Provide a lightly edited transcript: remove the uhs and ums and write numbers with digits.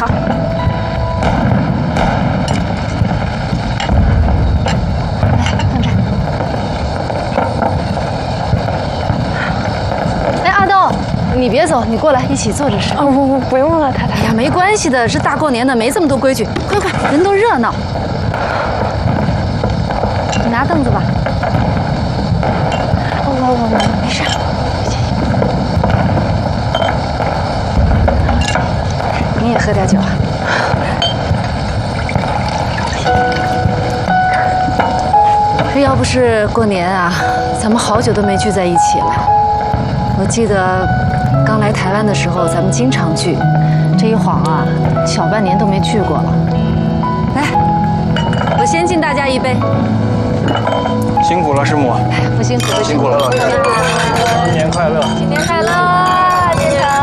好。来，阿豆，你别走，你过来一起坐着吃。 哦，不用了，太太。 哎呀，没关系的，是大过年的，没这么多规矩。快快，人都热闹。你拿凳子吧。我没事。你也喝点酒啊。这要不是过年啊，咱们好久都没聚在一起了。我记得刚来台湾的时候，咱们经常聚，这一晃啊，小半年都没聚过了。来，我先敬大家一杯。 辛苦了，师母。 哎呀，不辛苦，不辛苦了，老师。新年快乐！ 新年快乐，建成。